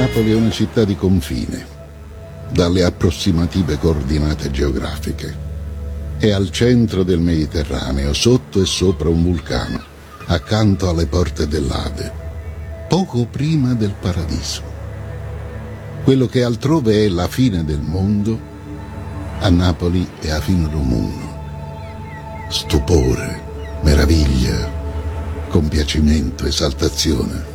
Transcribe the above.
Napoli è una città di confine, dalle approssimative coordinate geografiche. È al centro del Mediterraneo, sotto e sopra un vulcano, accanto alle porte dell'Ade, poco prima del paradiso. Quello che altrove è la fine del mondo, a Napoli è a fine del mondo. Stupore, meraviglia, compiacimento, esaltazione.